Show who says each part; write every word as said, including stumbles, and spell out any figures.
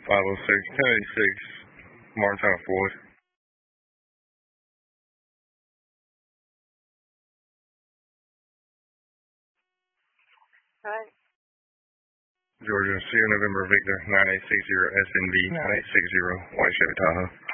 Speaker 1: five oh six, ten eighty-six, Montana Ford.
Speaker 2: Hi.
Speaker 1: Georgia, Sierra November Victor, nine eight six zero S N V, nine eight six zero, White Chevy Tahoe.